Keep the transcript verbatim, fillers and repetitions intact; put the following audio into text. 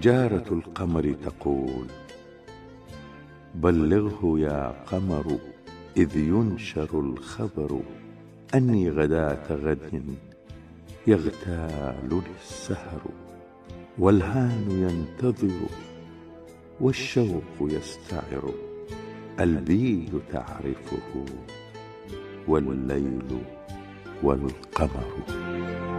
جارة القمر تقول: بلغه يا قمر إذ ينشر الخبر أني غداة غد يغتالني السهر، والهان ينتظر والشوق يستعر، البيل تعرفه والليل والقمر.